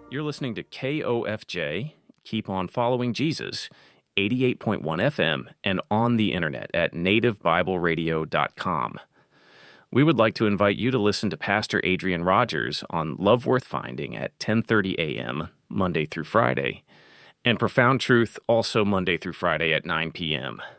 You're listening to KOFJ, Keep On Following Jesus, 88.1 FM, and on the internet at nativebibleradio.com. We would like to invite you to listen to Pastor Adrian Rogers on Love Worth Finding at 10:30 a.m., Monday through Friday, and Profound Truth also Monday through Friday at 9 p.m.